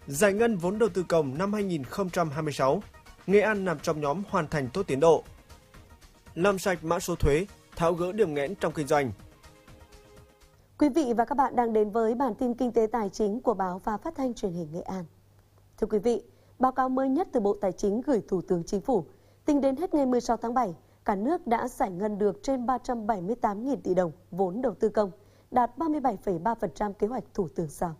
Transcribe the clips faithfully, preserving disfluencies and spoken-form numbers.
Giải ngân vốn đầu tư công năm hai nghìn không trăm hai mươi sáu, Nghệ An nằm trong nhóm hoàn thành tốt tiến độ. Làm sạch mã số thuế, tháo gỡ điểm nghẽn trong kinh doanh. Quý vị và các bạn đang đến với bản tin kinh tế tài chính của Báo và Phát thanh Truyền hình Nghệ An. Thưa quý vị, báo cáo mới nhất từ Bộ Tài chính gửi Thủ tướng Chính phủ, tính đến hết ngày mười sáu tháng bảy, cả nước đã giải ngân được trên ba trăm bảy mươi tám nghìn tỷ đồng vốn đầu tư công, đạt ba mươi bảy phẩy ba phần trăm kế hoạch Thủ tướng giao.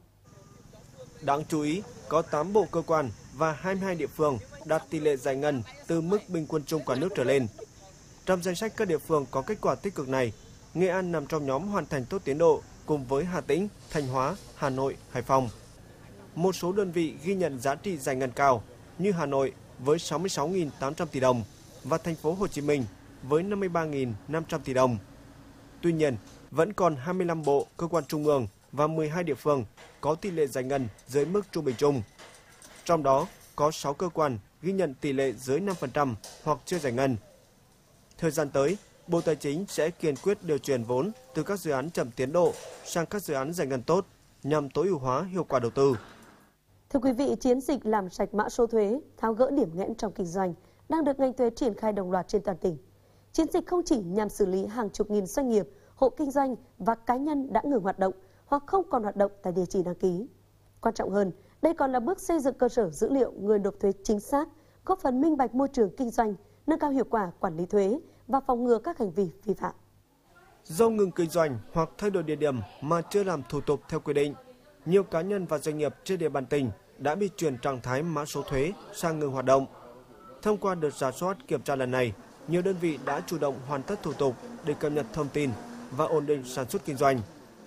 Đáng chú ý, có tám bộ cơ quan và hai mươi hai địa phương đạt tỷ lệ giải ngân từ mức bình quân chung cả nước trở lên. Trong danh sách các địa phương có kết quả tích cực này, Nghệ An nằm trong nhóm hoàn thành tốt tiến độ cùng với Hà Tĩnh, Thanh Hóa, Hà Nội, Hải Phòng. Một số đơn vị ghi nhận giá trị giải ngân cao như Hà Nội với sáu mươi sáu nghìn tám trăm tỷ đồng và thành phố Hồ Chí Minh với năm mươi ba nghìn năm trăm tỷ đồng. Tuy nhiên, vẫn còn hai mươi lăm bộ, cơ quan trung ương và mười hai địa phương có tỷ lệ giải ngân dưới mức trung bình chung. Trong đó, có sáu cơ quan ghi nhận tỷ lệ dưới năm phần trăm hoặc chưa giải ngân. Thời gian tới, Bộ Tài chính sẽ kiên quyết điều chuyển vốn từ các dự án chậm tiến độ sang các dự án giải ngân tốt nhằm tối ưu hóa hiệu quả đầu tư. Thưa quý vị, chiến dịch làm sạch mã số thuế, tháo gỡ điểm nghẽn trong kinh doanh đang được ngành thuế triển khai đồng loạt trên toàn tỉnh. Chiến dịch không chỉ nhằm xử lý hàng chục nghìn doanh nghiệp, hộ kinh doanh và cá nhân đã ngừng hoạt động hoặc không còn hoạt động tại địa chỉ đăng ký. Quan trọng hơn, đây còn là bước xây dựng cơ sở dữ liệu người nộp thuế chính xác, góp phần minh bạch môi trường kinh doanh, nâng cao hiệu quả quản lý thuế và phòng ngừa các hành vi vi phạm. Do ngừng kinh doanh hoặc thay đổi địa điểm mà chưa làm thủ tục theo quy định, nhiều cá nhân và doanh nghiệp trên địa bàn tỉnh đã bị chuyển trạng thái mã số thuế sang ngừng hoạt động. Thông qua đợt rà soát kiểm tra lần này, nhiều đơn vị đã chủ động hoàn tất thủ tục để cập nhật thông tin và ổn định sản xuất kinh doanh.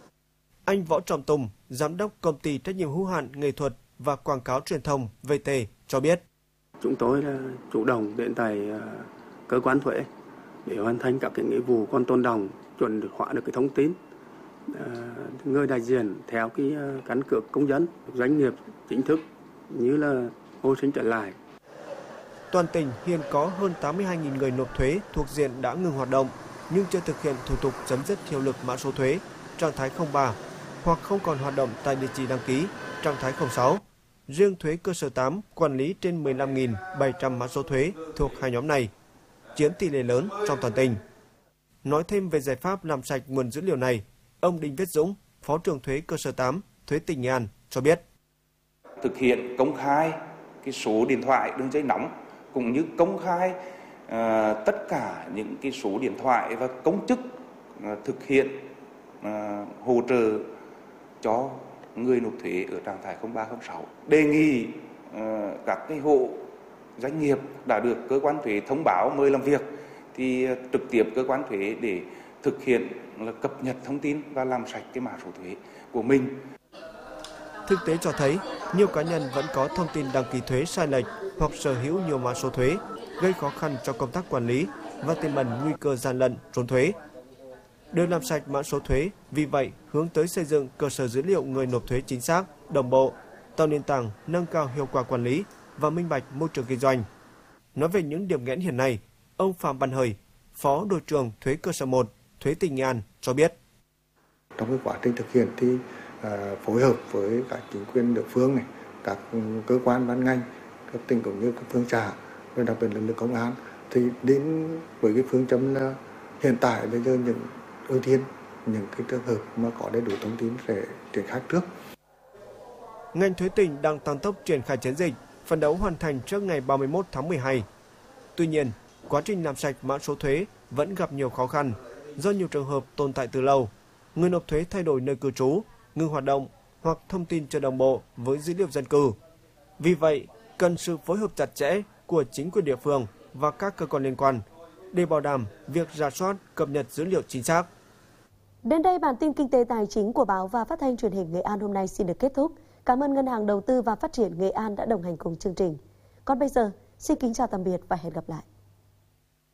Anh Võ Trọng Tùng, giám đốc công ty trách nhiệm hữu hạn nghệ thuật và quảng cáo truyền thông vê tê cho biết: Chúng tôi là chủ động đến tại cơ quan thuế để hoàn thành các cái nghĩa vụ còn tồn đọng, chuẩn hóa được cái thông tin. Người đại diện theo cái căn cước công dân, doanh nghiệp chính thức như là hồi sinh trở lại. Toàn tỉnh hiện có hơn tám mươi hai nghìn người nộp thuế thuộc diện đã ngừng hoạt động nhưng chưa thực hiện thủ tục chấm dứt hiệu lực mã số thuế trạng thái không ba hoặc không còn hoạt động tại địa chỉ đăng ký trạng thái không sáu. Riêng thuế cơ sở tám quản lý trên mười lăm nghìn bảy trăm mã số thuế thuộc hai nhóm này, chiếm tỷ lệ lớn trong toàn tỉnh. Nói thêm về giải pháp làm sạch nguồn dữ liệu này, ông Đinh Viết Dũng, Phó trưởng thuế cơ sở tám, thuế tỉnh Nghệ An cho biết: Thực hiện công khai cái số điện thoại đường dây nóng cũng như công khai uh, tất cả những cái số điện thoại và công chức uh, thực hiện uh, hỗ trợ cho người nộp thuế ở trạng thái không ba không sáu. Đề nghị uh, các cái hộ doanh nghiệp đã được cơ quan thuế thông báo mời làm việc thì trực tiếp cơ quan thuế để thực hiện là cập nhật thông tin và làm sạch cái mã số thuế của mình. Thực tế cho thấy, nhiều cá nhân vẫn có thông tin đăng ký thuế sai lệch hoặc sở hữu nhiều mã số thuế, gây khó khăn cho công tác quản lý và tiềm ẩn nguy cơ gian lận, trốn thuế. Để làm sạch mã số thuế, vì vậy hướng tới xây dựng cơ sở dữ liệu người nộp thuế chính xác, đồng bộ, tạo nền tảng nâng cao hiệu quả quản lý và minh bạch môi trường kinh doanh. Nói về những điểm nghẽn hiện nay, ông Phạm Văn Hời, Phó đội trưởng thuế cơ sở một, thuế tỉnh Nghệ An cho biết: Trong cái quá trình thực hiện thì à, phối hợp với các chính quyền địa phương này, các cơ quan ban ngành, các tỉnh cũng như các phương xã, rồi đặc biệt lực lượng công an thì đến với cái phương châm là hiện tại bây giờ những ưu tiên những cái trường hợp mà có đầy đủ thông tin sẽ triển khai trước. Ngành thuế tỉnh đang tăng tốc triển khai chiến dịch, phấn đấu hoàn thành trước ngày ba mươi mốt tháng mười hai. Tuy nhiên, quá trình làm sạch mã số thuế vẫn gặp nhiều khó khăn do nhiều trường hợp tồn tại từ lâu. Người nộp thuế thay đổi nơi cư trú, ngừng hoạt động hoặc thông tin chưa đồng bộ với dữ liệu dân cư. Vì vậy, cần sự phối hợp chặt chẽ của chính quyền địa phương và các cơ quan liên quan để bảo đảm việc rà soát, cập nhật dữ liệu chính xác. Đến đây, bản tin kinh tế tài chính của Báo và Phát thanh Truyền hình Nghệ An hôm nay xin được kết thúc. Cảm ơn Ngân hàng Đầu tư và Phát triển Nghệ An đã đồng hành cùng chương trình. Còn bây giờ, xin kính chào tạm biệt và hẹn gặp lại.